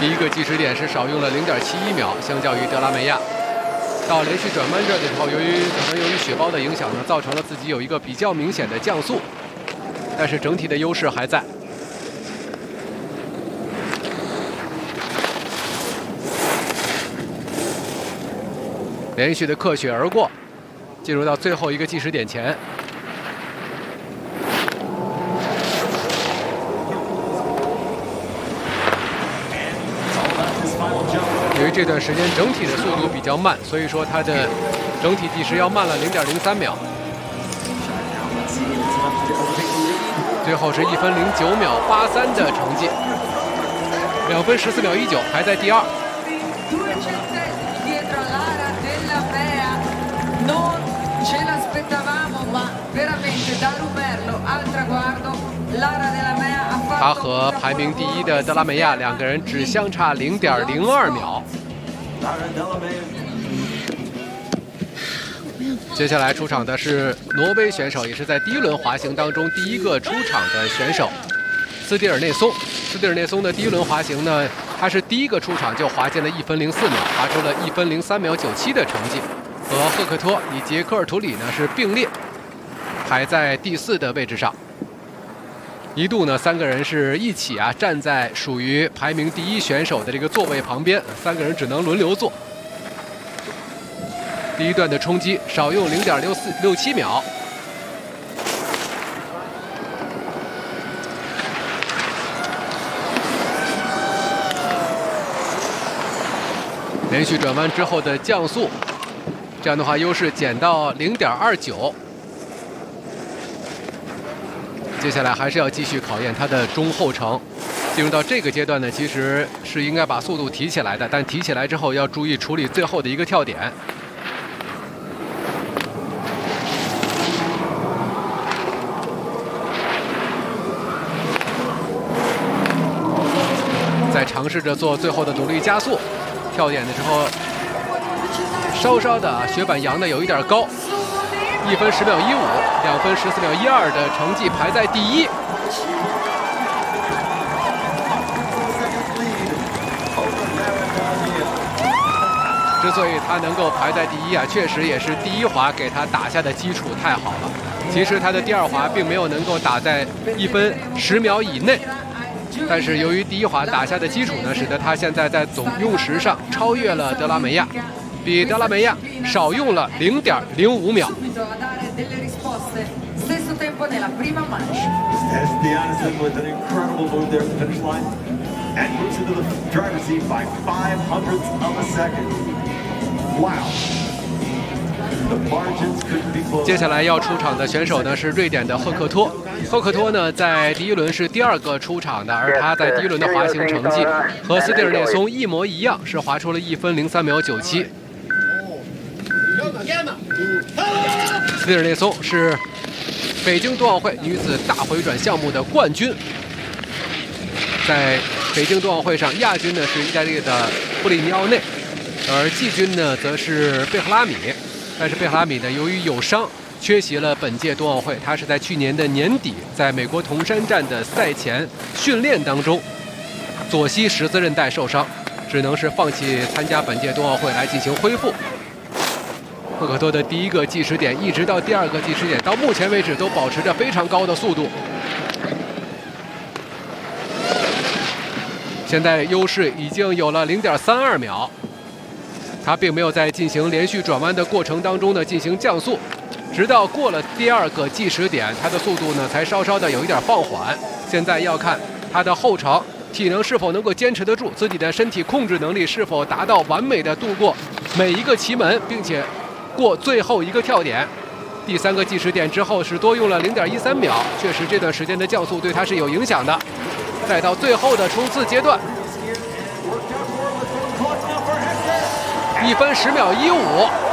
第一个计时点是少用了0.71秒，相较于德拉梅亚。到连续转弯这里头，由于雪包的影响呢，造成了自己有一个比较明显的降速，但是整体的优势还在。连续的克雪而过，进入到最后一个计时点前。由于这段时间整体的速度比较慢，所以说它的整体计时要慢了0.03秒。最后是1分09秒83的成绩，2分14秒19，排在第二。他和排名第一的德拉梅亚两个人只相差0.02秒。接下来出场的是挪威选手，也是在第一轮滑行当中第一个出场的选手斯蒂尔内松。斯蒂尔内松的第一轮滑行呢，他是第一个出场就滑进了1分04秒，滑出了1分03秒97的成绩，和赫克托以及科尔图里呢是并列排在第4的位置上。一度呢，3个人是一起站在属于排名第一选手的这个座位旁边，3个人只能轮流坐。第一段的冲击少用0.67秒。连续转弯之后的降速，这样的话优势减到0.29。接下来还是要继续考验他的中后程。进入到这个阶段呢，其实是应该把速度提起来的，但提起来之后要注意处理最后的一个跳点。在尝试着做最后的努力加速，跳点的时候稍稍的雪板扬的有一点高。1分10秒15，2分14秒12的成绩排在第一。之所以他能够排在第一确实也是第一滑给他打下的基础太好了。其实他的第二滑并没有能够打在1分10秒以内，但是由于第一滑打下的基础呢，使得他现在在总用时上超越了德拉梅亚，比德拉梅亚少用了0.05秒。接下来要出场的选手呢是瑞典的赫克托。赫克托呢在第一轮是第2个出场的，而他在第一轮的滑行成绩和斯蒂尔内松一模一样，是滑出了1分03秒97。斯蒂尔内松是北京冬奥会女子大回转项目的冠军，在北京冬奥会上亚军呢是意大利的布里尼奥内，而季军呢则是贝赫拉米。但是贝赫拉米呢由于有伤缺席了本届冬奥会，他是在去年的年底在美国铜山站的赛前训练当中左膝十字韧带受伤，只能是放弃参加本届冬奥会来进行恢复。赫克托的第一个计时点一直到第2个计时点，到目前为止都保持着非常高的速度。现在优势已经有了0.32秒，他并没有在进行连续转弯的过程当中呢进行降速，直到过了第2个计时点，他的速度呢才稍稍的有一点放缓。现在要看他的后程体能是否能够坚持得住，自己的身体控制能力是否达到完美的度过每一个旗门，并且过最后一个跳点。第3个计时点之后是多用了0.13秒，确实这段时间的降速对他是有影响的。再到最后的冲刺阶段，1分10秒15。